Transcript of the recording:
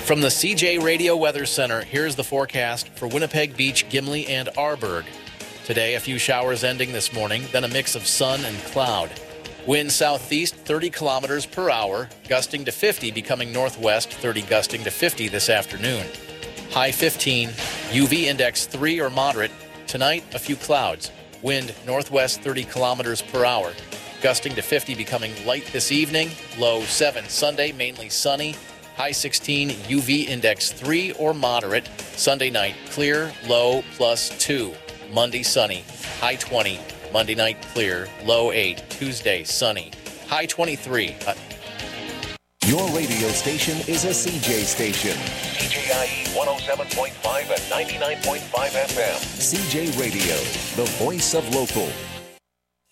From the CJ Radio Weather Center, here's the forecast for Winnipeg Beach, Gimli, and Arborg. Today, a few showers ending this morning, then a mix of sun and cloud. Wind southeast 30 kilometers per hour, gusting to 50, becoming northwest 30, gusting to 50 this afternoon. High 15, UV index 3 or moderate. Tonight, a few clouds. Wind northwest 30 kilometers per hour, gusting to 50, becoming light this evening. Low 7. Sunday, mainly sunny. High 16, UV index 3 or moderate. Sunday night, clear, low +2. Monday, sunny. High 20. Monday night, clear, low 8. Tuesday, sunny. High 23. Your radio station is a CJ station. CJIE 107.5 and 99.5 FM. CJ Radio, the voice of local.